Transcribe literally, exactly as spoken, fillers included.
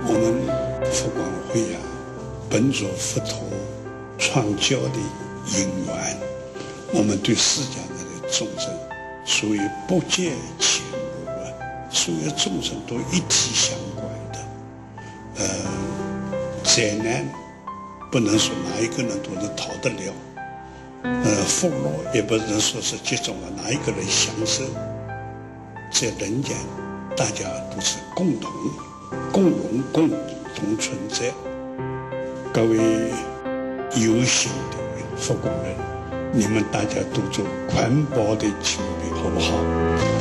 我们佛光会啊，本着佛陀传教的因缘，我们对世间的众生，属于不见前路啊，所有众生都一体相关的。呃，灾难不能说哪一个人都能逃得了，呃，福乐也不能说是集中了哪一个人享受。在人间，大家都是共同、共荣、共同存在。各位有心的佛光人，你们大家都做环保的清理，好不好？